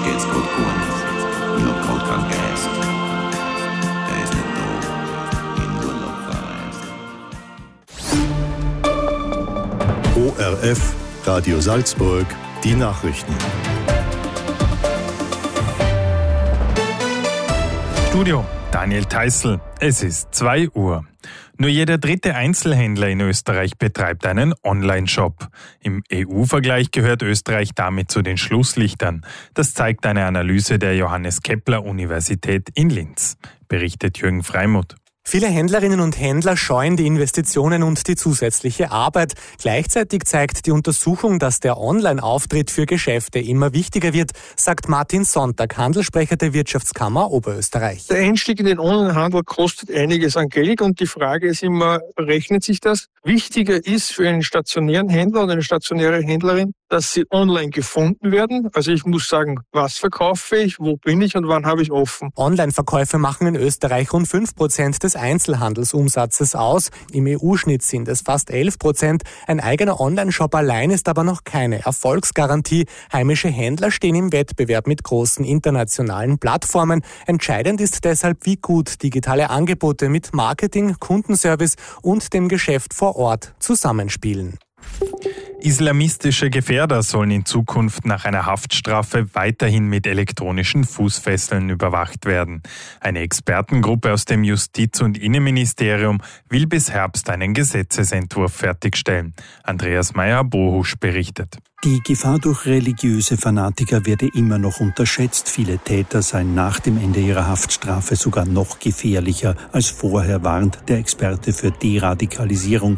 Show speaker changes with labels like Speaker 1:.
Speaker 1: geht's grad gar nicht. Ich hab grad keinen Geist. Er ist nicht da, in Urlaub verreist.
Speaker 2: ORF, Radio Salzburg, die Nachrichten.
Speaker 3: Studio Daniel Theißl. Es ist 2 Uhr. Nur jeder dritte Einzelhändler in Österreich betreibt einen Online-Shop. Im EU-Vergleich gehört Österreich damit zu den Schlusslichtern. Das zeigt eine Analyse der Johannes Kepler Universität in Linz, berichtet Jürgen Freimuth.
Speaker 4: Viele Händlerinnen und Händler scheuen die Investitionen und die zusätzliche Arbeit. Gleichzeitig zeigt die Untersuchung, dass der Online-Auftritt für Geschäfte immer wichtiger wird, sagt Martin Sonntag, Handelssprecher der Wirtschaftskammer Oberösterreich.
Speaker 5: Der Einstieg in den Onlinehandel kostet einiges an Geld und die Frage ist immer, rechnet sich das? Wichtiger ist für einen stationären Händler oder eine stationäre Händlerin, dass sie online gefunden werden. Also ich muss sagen, was verkaufe ich, wo bin ich und wann habe ich offen.
Speaker 4: Online-Verkäufe machen in Österreich rund 5% des Einzelhandelsumsatzes aus. Im EU-Schnitt sind es fast 11%. Ein eigener Online-Shop allein ist aber noch keine Erfolgsgarantie. Heimische Händler stehen im Wettbewerb mit großen internationalen Plattformen. Entscheidend ist deshalb, wie gut digitale Angebote mit Marketing, Kundenservice und dem Geschäft vor Ort zusammenspielen.
Speaker 3: Islamistische Gefährder sollen in Zukunft nach einer Haftstrafe weiterhin mit elektronischen Fußfesseln überwacht werden. Eine Expertengruppe aus dem Justiz- und Innenministerium will bis Herbst einen Gesetzesentwurf fertigstellen. Andreas Meyer-Bohusch berichtet.
Speaker 6: Die Gefahr durch religiöse Fanatiker werde immer noch unterschätzt. Viele Täter seien nach dem Ende ihrer Haftstrafe sogar noch gefährlicher als vorher, warnt der Experte für Deradikalisierung